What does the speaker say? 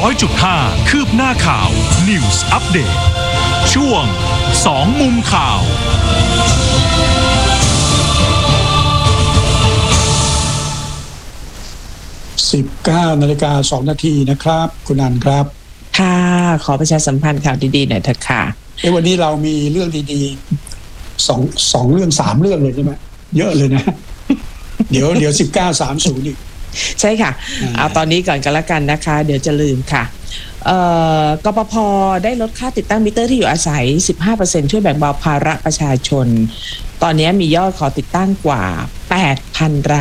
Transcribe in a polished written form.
100.5 คืบหน้าข่าว News Update ช่วง2มุมข่าว 19:02 นาทีนะครับคุณอันครับค่ะขอประชาสัมพันธ์ข่าวดีๆหน่อยเถอะค่ะวันนี้เรามีเรื่องดีๆสองเรื่อง3เรื่องเลยใช่ไหมเยอะเลยนะ เดี๋ยว19:30อีกใช่ค่ะเอาตอนนี้ก่อนกันละกันนะคะเดี๋ยวจะลืมค่ะกปภ.ได้ลดค่าติดตั้งมิเตอร์ที่อยู่อาศัย 15% ช่วยแบ่งเบาภาระประชาชนตอนนี้มียอดขอติดตั้งกว่า 8,000 ราย